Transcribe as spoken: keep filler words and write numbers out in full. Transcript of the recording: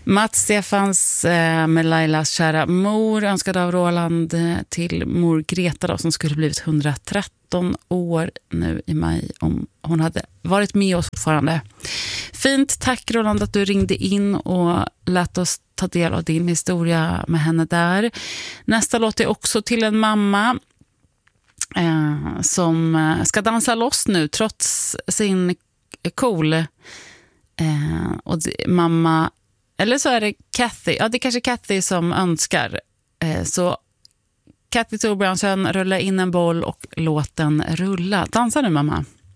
Mats Stefans eh, med Lailas kära mor önskade av Roland eh, till mor Greta då, som skulle blivit hundratretton år nu i maj om hon hade varit med oss fortfarande. Fint, tack Roland att du ringde in och lät oss ta del av din historia med henne där. Nästa låt är också till en mamma eh, som ska dansa loss nu trots sin cool eh, och mamma. Eller så är det Kathy. Ja, det är kanske Kathy som önskar. Eh, så Kathy Torbjörnsson, rulla in en boll och låt den rulla. Dansa nu, mamma.